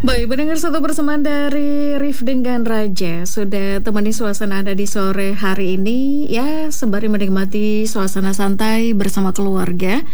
Baik, pendengar satu persembahan dari Rif dengan Raja sudah temani suasana Anda di sore hari ini. Ya, sembari menikmati suasana santai bersama keluarga,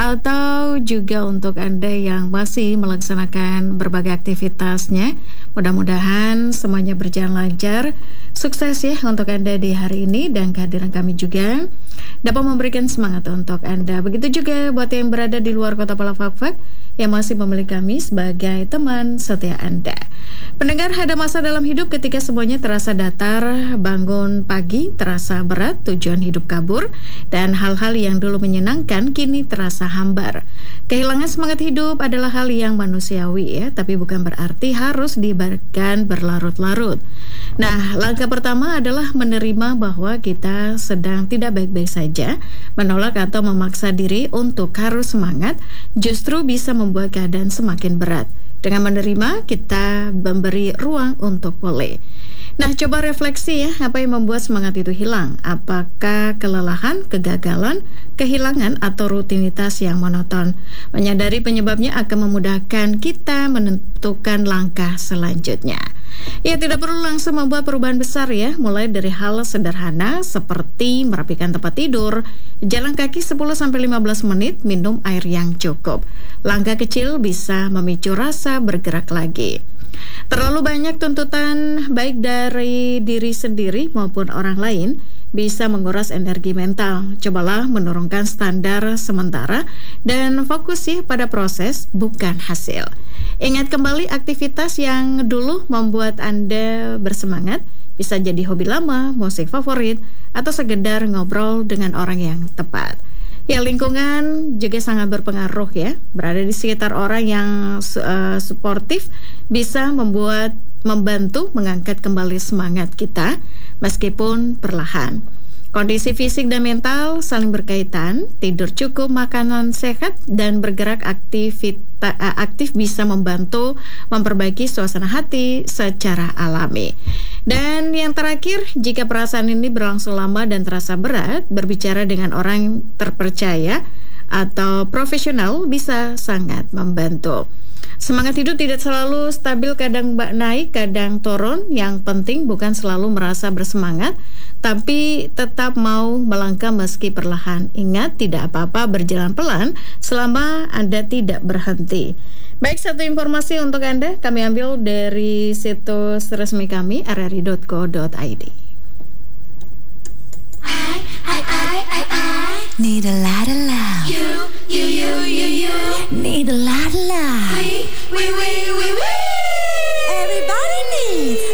atau juga untuk Anda yang masih melaksanakan berbagai aktivitasnya. Mudah-mudahan semuanya berjalan lancar. Sukses ya untuk Anda di hari ini, dan kehadiran kami juga dapat memberikan semangat untuk Anda. Begitu juga buat yang berada di luar kota Palafak yang masih memilih kami sebagai teman setia Anda. Pendengar, ada masa dalam hidup ketika semuanya terasa datar, bangun pagi terasa berat, tujuan hidup kabur, dan hal-hal yang dulu menyenangkan kini terasa hambar. Kehilangan semangat hidup adalah hal yang manusiawi ya, tapi bukan berarti harus dibiarkan berlarut-larut. Nah, langkah pertama adalah menerima bahwa kita sedang tidak baik-baik saja. Menolak atau memaksa diri untuk harus semangat justru bisa membuat keadaan semakin berat. Dengan menerima, kita memberi ruang untuk pulih. Nah, coba refleksi ya, apa yang membuat semangat itu hilang? Apakah kelelahan, kegagalan, kehilangan, atau rutinitas yang monoton? Menyadari penyebabnya akan memudahkan kita menentukan langkah selanjutnya. Ya, tidak perlu langsung membuat perubahan besar ya, mulai dari hal sederhana seperti merapikan tempat tidur, jalan kaki 10-15 menit, minum air yang cukup. Langkah kecil bisa memicu rasa bergerak lagi. Terlalu banyak tuntutan baik dari diri sendiri maupun orang lain bisa menguras energi mental. Cobalah menurunkan standar sementara dan fokus ya pada proses, bukan hasil. Ingat kembali aktivitas yang dulu membuat Anda bersemangat. Bisa jadi hobi lama, musik favorit, atau sekedar ngobrol dengan orang yang tepat. Ya, lingkungan juga sangat berpengaruh ya. Berada di sekitar orang yang suportif bisa membantu mengangkat kembali semangat kita meskipun perlahan. Kondisi fisik dan mental saling berkaitan. Tidur cukup, makanan sehat, dan bergerak aktif bisa membantu memperbaiki suasana hati secara alami. Dan yang terakhir, jika perasaan ini berlangsung lama dan terasa berat, berbicara dengan orang terpercaya atau profesional bisa sangat membantu. Semangat hidup tidak selalu stabil, kadang naik, kadang turun. Yang penting bukan selalu merasa bersemangat, tapi tetap mau melangkah meski perlahan. Ingat, tidak apa-apa berjalan pelan selama Anda tidak berhenti. Baik, satu informasi untuk Anda kami ambil dari situs resmi kami rri.co.id. Need a lot of love. You. Need a lot of love. We.